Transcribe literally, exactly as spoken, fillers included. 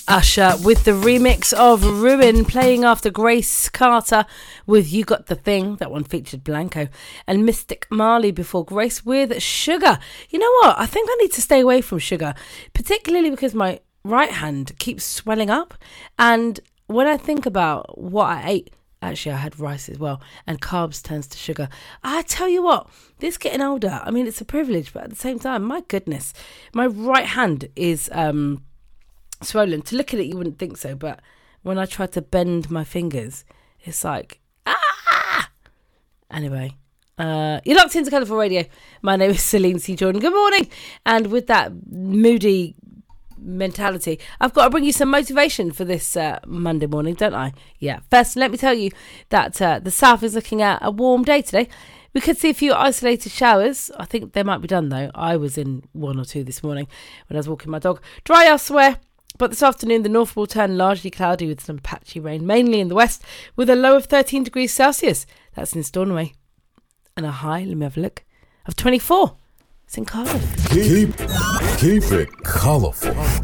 Usher with the remix of Ruin, playing after Grace Carter with You Got the Thing. That one featured Blanco. And Mystic Marley before Grace with Sugar. You know what? I think I need to stay away from sugar, particularly because my right hand keeps swelling up. And when I think about what I ate, actually I had rice as well, and carbs turns to sugar. I tell you what, this getting older, I mean, it's a privilege, but at the same time, my goodness, my right hand is um swollen. To look at it, you wouldn't think so, but when I try to bend my fingers, it's like, ah! Anyway, uh, you're locked into Colourful Radio. My name is Celine C. Jordan. Good morning. And with that moody mentality, I've got to bring you some motivation for this uh, Monday morning, don't I? Yeah. First, let me tell you that uh, the south is looking at a warm day today. We could see a few isolated showers. I think they might be done, though. I was in one or two this morning when I was walking my dog. Dry elsewhere. But this afternoon, the north will turn largely cloudy with some patchy rain, mainly in the west, with a low of thirteen degrees Celsius. That's in Stornoway. And a high, let me have a look, of twenty-four. It's in Cardiff. Keep, keep it colourful.